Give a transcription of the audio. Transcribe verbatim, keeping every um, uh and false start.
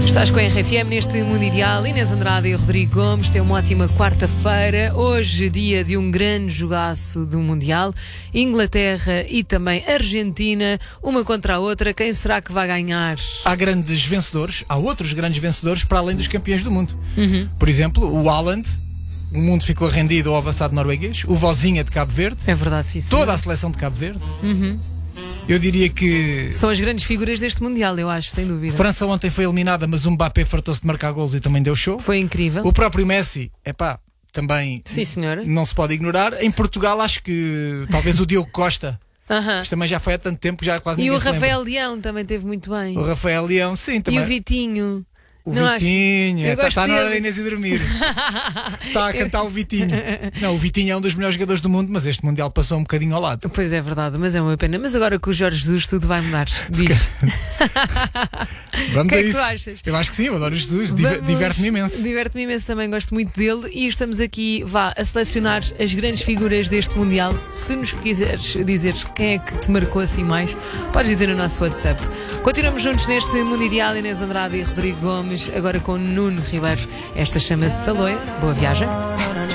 Estás com a R F M neste Mundo Ideal. Inês Andrade e Rodrigo Gomes têm uma ótima quarta-feira. Hoje, dia de um grande jogaço do Mundial. Inglaterra e também Argentina, uma contra a outra. Quem será que vai ganhar? Há grandes vencedores, há outros grandes vencedores para além dos campeões do mundo. Uhum. Por exemplo, o Haaland. O mundo ficou rendido ao avançado norueguês. O Vozinha de Cabo Verde. É verdade, sim, sim. Toda a seleção de Cabo Verde. Uhum. Eu diria que São as grandes figuras deste Mundial, eu acho, sem dúvida. França ontem foi eliminada, mas o Mbappé fartou-se de marcar golos e também deu show. Foi incrível. O próprio Messi, epá, também Sim, senhora. não se pode ignorar. Em Portugal, acho que talvez o Diogo Costa. Uhum. Isto também já foi há tanto tempo que já quase E ninguém o se Rafael lembra. Leão também teve muito bem. O Rafael Leão, sim, também. E o Vitinho. O Não acho- Vitinho, Eu está gosto tá na hora dele. da Inês ir dormir. Está a cantar o Vitinho. Não, o Vitinho é um dos melhores jogadores do mundo, mas este Mundial passou um bocadinho ao lado. Pois é verdade, mas é uma pena. Mas agora com o Jorge Jesus tudo vai mudar. Diz. Vamos O que a é que isso. tu achas? Eu acho que sim, eu adoro o Jesus, diver- Vamos- diverte-me imenso. Diverte-me imenso, também gosto muito dele. E estamos aqui, vá, a selecionar as grandes figuras deste Mundial. Se nos quiseres dizer quem é que te marcou assim mais, podes dizer no nosso WhatsApp. Continuamos juntos neste Mundo Ideal. Inês Andrade e Rodrigo Gomes, agora com Nuno Ribeiro. Esta chama-se Saloia. Boa viagem.